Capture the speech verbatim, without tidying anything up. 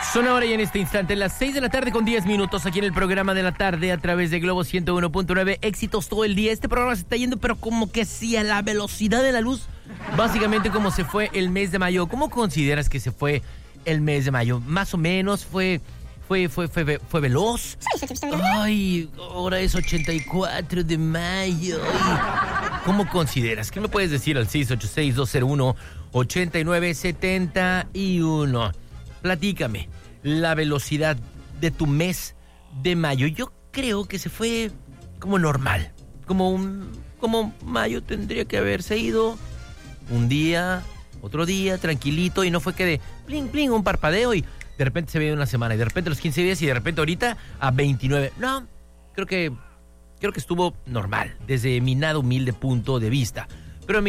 Son ahora y en este instante las seis de la tarde con diez minutos aquí en el programa de la tarde a través de Globo ciento uno punto nueve. Éxitos todo el día. Este programa se está yendo, pero como que sí, a la velocidad de la luz. Básicamente como se fue el mes de mayo. ¿Cómo consideras que se fue el mes de mayo? Más o menos fue... Fue, fue, fue, fue veloz. Ay, ahora es ochenta y cuatro de mayo. Ay, ¿cómo consideras? ¿Qué me puedes decir al seis ocho seis, dos cero uno, ocho nueve siete uno? Platícame la velocidad de tu mes de mayo. Yo creo que se fue como normal. Como un, como mayo tendría que haberse ido. Un día, otro día, tranquilito. Y no fue que de pling, pling, un parpadeo y... de repente se veía una semana, y de repente los quince días, y de repente ahorita a veintinueve. No, creo que, creo que estuvo normal, desde mi nada humilde punto de vista.